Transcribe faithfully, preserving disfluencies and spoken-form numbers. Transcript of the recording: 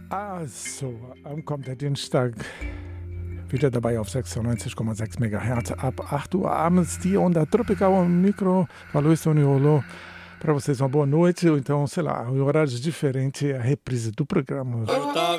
Also, am kommenden Dienstag wieder dabei auf sechsundneunzig Komma sechs Megahertz ab acht Uhr abends, dia onda tropical ao micro. Falou isso, Niolo. Para vocês, uma boa noite, ou então, sei lá, em horários diferentes, a reprise do programa. Eu tava